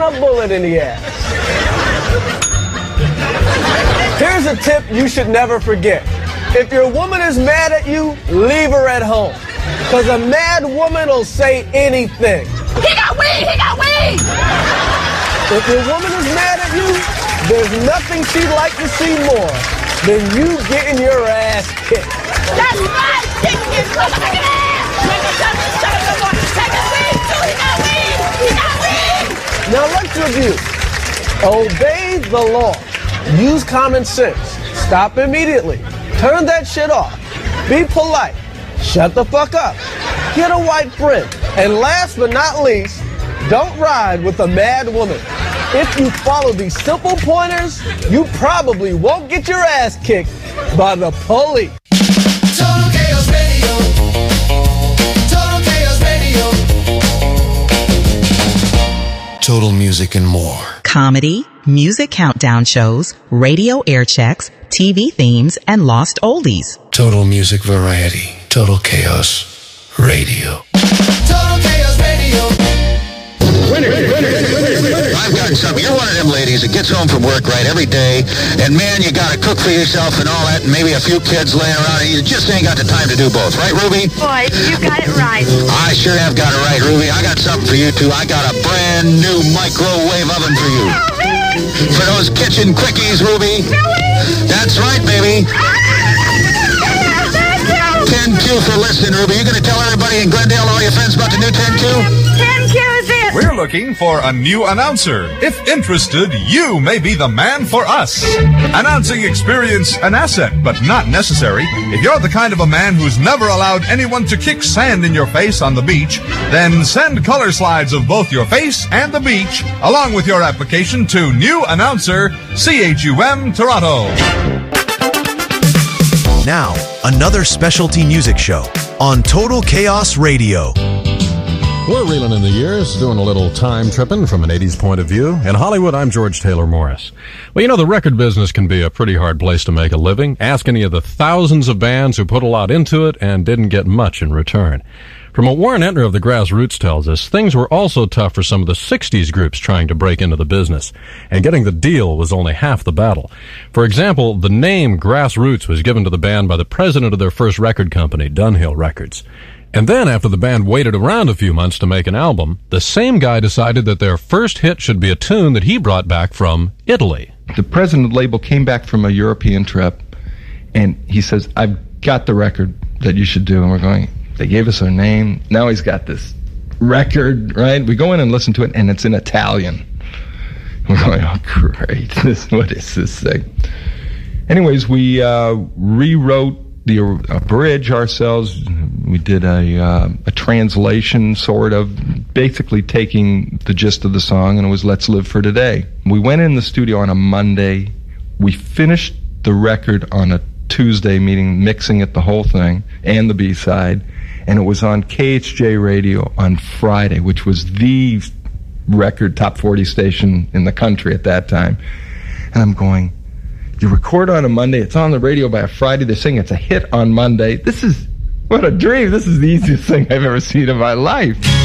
a bullet in the ass. Here's a tip you should never forget. If your woman is mad at you, leave her at home. Because a mad woman will say anything. He got weed! He got weed! If your woman is mad at you, there's nothing she'd like to see more than you getting your ass kicked. That's right! Kick his motherfucking ass! Make him tell me to shut up no more! Take his weed too! He got weed! He got weed! Now let's review. Obey the law. Use common sense. Stop immediately. Turn that shit off. Be polite. Shut the fuck up. Get a white friend. And last but not least, don't ride with a mad woman. If you follow these simple pointers, you probably won't get your ass kicked by the police. Total Chaos Radio. Total Chaos Radio. Total Music and more. Comedy, music countdown shows, radio air checks, TV themes, and lost oldies. Total Music Variety. Total Chaos Radio. Total Chaos Radio. I've got something. You're one of them ladies that gets home from work right every day, and man, you got to cook for yourself and all that, and maybe a few kids laying around, and you just ain't got the time to do both. Right, Ruby? Boy, you got it right. I sure have got it right, Ruby. I got something for you, too. I got a brand new microwave oven for you. For those kitchen quickies, Ruby. That's right, baby. 10Q for listening, Ruby. You going to tell everybody in Glendale, all your friends, about the new 10Q? 10Q is it. We're looking for a new announcer. If interested, you may be the man for us. Announcing experience, an asset, but not necessary. If you're the kind of a man who's never allowed anyone to kick sand in your face on the beach, then send color slides of both your face and the beach, along with your application to New Announcer, CHUM Toronto. Now, another specialty music show on Total Chaos Radio. We're reeling in the years, doing a little time tripping from an 80s point of view. In Hollywood, I'm George Taylor Morris. Well, you know, the record business can be a pretty hard place to make a living. Ask any of the thousands of bands who put a lot into it and didn't get much in return. From what Warren Entner of the Grassroots tells us, things were also tough for some of the 60s groups trying to break into the business, and getting the deal was only half the battle. For example, the name Grassroots was given to the band by the president of their first record company, Dunhill Records. And then, after the band waited around a few months to make an album, the same guy decided that their first hit should be a tune that he brought back from Italy. The president of the label came back from a European trip, and he says, I've got the record that you should do. And we're going, they gave us our name. Now he's got this record, right? We go in and listen to it, and it's in Italian. We're going, oh, great. What is this thing? Anyways, we rewrote the bridge ourselves. We did a translation, sort of, basically taking the gist of the song, and it was Let's Live for Today. We went in the studio on a Monday. We finished the record on a Tuesday, meaning mixing it, the whole thing, and the B-side, and it was on KHJ Radio on Friday, which was the record top 40 station in the country at that time. And I'm going, you record on a Monday, it's on the radio by a Friday, they're saying it's a hit on Monday. This is, what a dream. This is the easiest thing I've ever seen in my life.